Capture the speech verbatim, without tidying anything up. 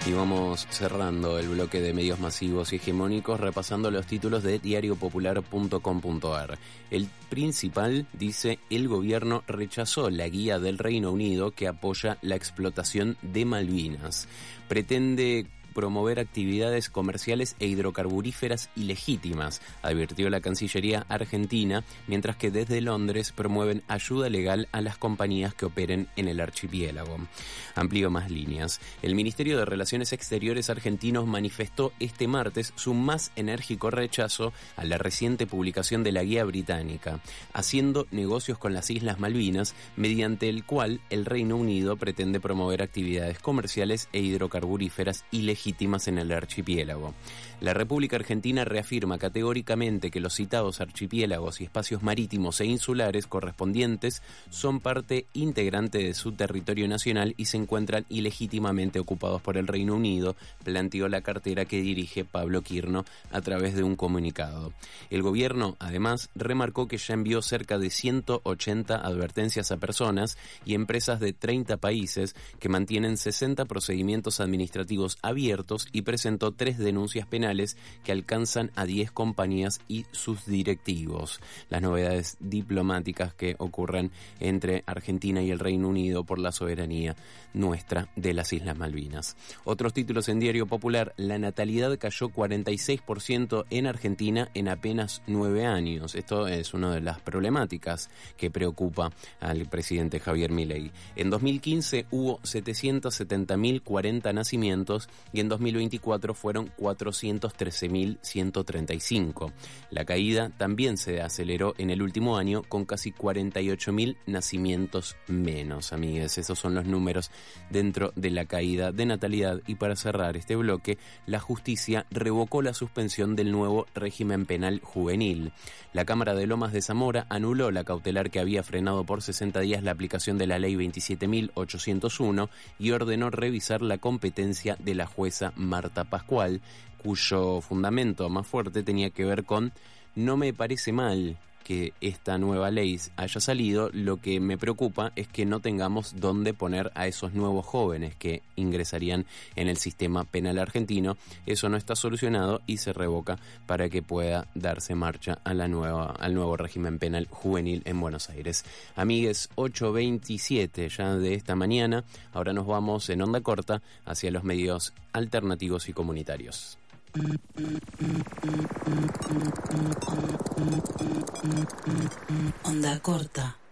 Y vamos cerrando el bloque de medios masivos y hegemónicos repasando los títulos de diario popular punto com punto a r. El principal dice: el gobierno rechazó la guía del Reino Unido que apoya la explotación de Malvinas. Pretende promover actividades comerciales e hidrocarburíferas ilegítimas, advirtió la Cancillería argentina, mientras que desde Londres promueven ayuda legal a las compañías que operen en el archipiélago. Amplío más líneas. El Ministerio de Relaciones Exteriores argentino manifestó este martes su más enérgico rechazo a la reciente publicación de la guía británica, haciendo negocios con las Islas Malvinas, mediante el cual el Reino Unido pretende promover actividades comerciales e hidrocarburíferas ilegítimas en el archipiélago. La República Argentina reafirma categóricamente que los citados archipiélagos y espacios marítimos e insulares correspondientes son parte integrante de su territorio nacional y se encuentran ilegítimamente ocupados por el Reino Unido, planteó la cartera que dirige Pablo Quirno a través de un comunicado. El gobierno, además, remarcó que ya envió cerca de ciento ochenta advertencias a personas y empresas de treinta países que mantienen sesenta procedimientos administrativos abiertos y presentó tres denuncias penales que alcanzan a diez compañías y sus directivos. Las novedades diplomáticas que ocurren entre Argentina y el Reino Unido por la soberanía nuestra de las Islas Malvinas. Otros títulos en Diario Popular: la natalidad cayó cuarenta y seis por ciento en Argentina en apenas nueve años. Esto es una de las problemáticas que preocupa al presidente Javier Milei. En dos mil quince hubo setecientos setenta mil cuarenta nacimientos y en dos mil veinticuatro fueron cuatrocientos trece mil ciento treinta y cinco. La caída también se aceleró en el último año con casi cuarenta y ocho mil nacimientos menos, amigues. Esos son los números dentro de la caída de natalidad. Y para cerrar este bloque, la justicia revocó la suspensión del nuevo régimen penal juvenil. La Cámara de Lomas de Zamora anuló la cautelar que había frenado por sesenta días la aplicación de la ley veintisiete mil ochocientos uno y ordenó revisar la competencia de la jueza Marta Pascual, cuyo fundamento más fuerte tenía que ver con: no me parece mal que esta nueva ley haya salido, lo que me preocupa es que no tengamos dónde poner a esos nuevos jóvenes que ingresarían en el sistema penal argentino. Eso no está solucionado y se revoca para que pueda darse marcha a la nueva, al nuevo régimen penal juvenil en Buenos Aires. Amigues, ocho veintisiete ya de esta mañana. Ahora nos vamos en onda corta hacia los medios alternativos y comunitarios. Onda corta.